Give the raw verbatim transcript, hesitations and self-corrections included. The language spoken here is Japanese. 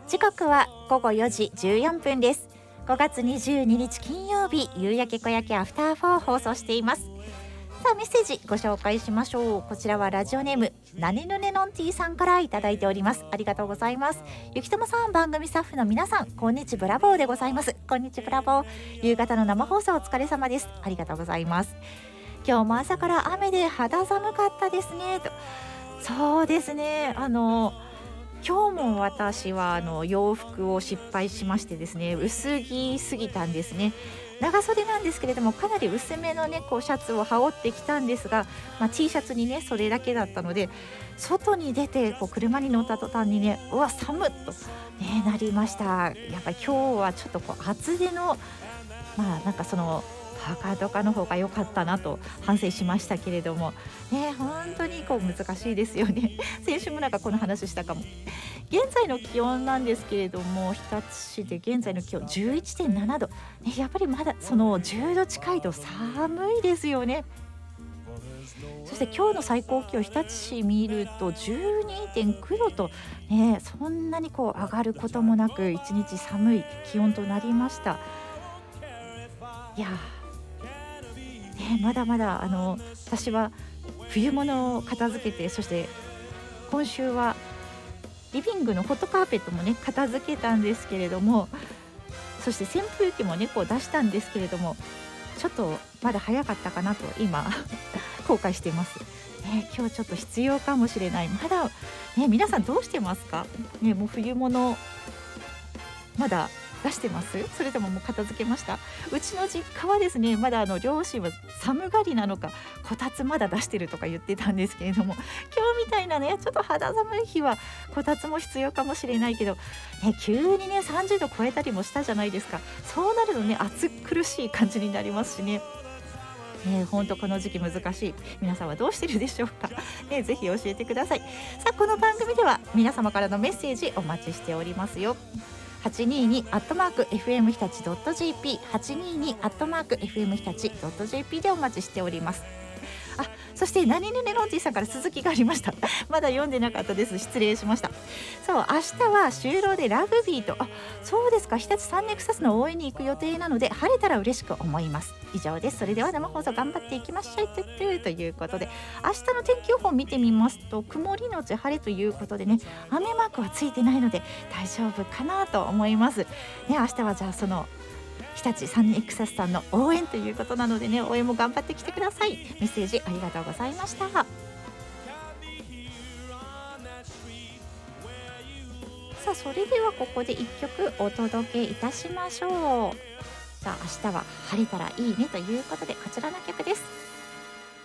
時刻は午後よじじゅうよんぷんです。ごがつにじゅうににち金曜日、夕焼け小焼けアフターフォー放送しています。さあメッセージご紹介しましょう。こちらはラジオネームなねぬねのんてぃさんからいただいております。ありがとうございます。ゆきともさん、番組スタッフの皆さん、こんにちブラボーでございます。こんにちブラボー。夕方の生放送お疲れ様です。ありがとうございます。今日も朝から雨で肌寒かったですねと。そうですね、あの今日も私はあの洋服を失敗しましてですね、薄着すぎたんですね。長袖なんですけれども、かなり薄めのねこうシャツを羽織ってきたんですが、まあ、T シャツにねそれだけだったので、外に出てこう車に乗った途端にね、うわ寒っと、ね、なりました。やっぱり今日はちょっとこう厚手の、まあなんかそのパーカーとかの方が良かったなと反省しましたけれどもね、本当にこう難しいですよね。先週もなんかこの話したかも。現在の気温なんですけれども、日立市で現在の気温 じゅういってんななど、ね、やっぱりまだそのじゅうど近いと寒いですよね。そして今日の最高気温、日立市見ると じゅうにてんきゅうどと、ね、そんなにこう上がることもなく一日寒い気温となりました。いやね、まだまだあの私は冬物を片付けて、そして今週はリビングのホットカーペットもね片付けたんですけれども、そして扇風機もねこう出したんですけれども、ちょっとまだ早かったかなと今後悔しています、ね、今日ちょっと必要かもしれない。まだ、ね、皆さんどうしてますか、ね、もう冬物まだ出してます？それとももう片付けました？うちの実家はですね、まだあの両親は寒がりなのかこたつまだ出してるとか言ってたんですけれども、今日みたいなねちょっと肌寒い日はこたつも必要かもしれないけど、ね、急にねさんじゅうど超えたりもしたじゃないですか。そうなるとね暑苦しい感じになりますしね。ね、本当この時期難しい。皆さんはどうしてるでしょうか、ね、ぜひ教えてください。さあこの番組では皆様からのメッセージお待ちしておりますよ。はちにーにアットマーク エフエム 日立 .jp はちにーにアットマーク エフエム 日立 .jp でお待ちしております。あ、そしてなにぬねのんてぃさんから続きがありました。まだ読んでなかったです。失礼しました。そう、明日は就労でラグビーと、あ、そうですか。日立サンネクサスの応援に行く予定なので、晴れたら嬉しく思います。以上です。それでは生放送頑張っていきましょうということで、明日の天気予報を見てみますと、曇りのち晴れということでね、雨マークはついてないので大丈夫かなと思います。ね、明日はじゃあその日立サンネクサスさんの応援ということなのでね、応援も頑張ってきてください。メッセージありがとうございました。さあそれではここでいっきょくお届けいたしましょう。さあ明日は晴れたらいいねということで、こちらの曲です。